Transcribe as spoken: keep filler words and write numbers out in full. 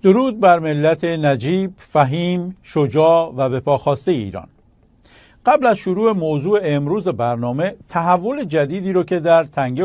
درود بر ملت نجیب، فهیم، شجاع و بپاخواسته ایران. قبل از شروع موضوع امروز برنامه، تحول جدیدی رو که در تنگه